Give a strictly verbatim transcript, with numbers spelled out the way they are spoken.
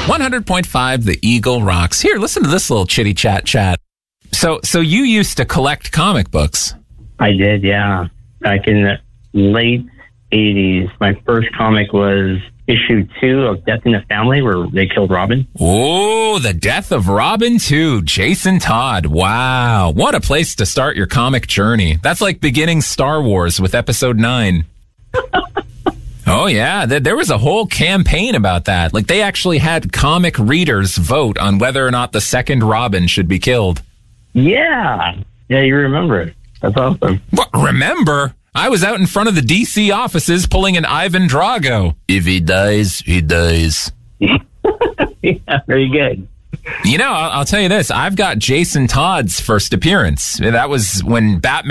one hundred point five The Eagle rocks. Here, listen to this little chitty chat chat. So, so you used to collect comic books. I did, yeah. Back in the late eighties, my first comic was issue two of Death in the Family, where they killed Robin. Oh, The Death of Robin two, Jason Todd. Wow. What a place to start your comic journey. That's like beginning Star Wars with episode nine. Oh, yeah. There was a whole campaign about that. Like, they actually had comic readers vote on whether or not the second Robin should be killed. Yeah. Yeah, you remember it. That's awesome. What, remember? I was out in front of the D C offices pulling an Ivan Drago. If he dies, he dies. Yeah, very good. You know, I'll, I'll tell you this. I've got Jason Todd's first appearance. That was when Batman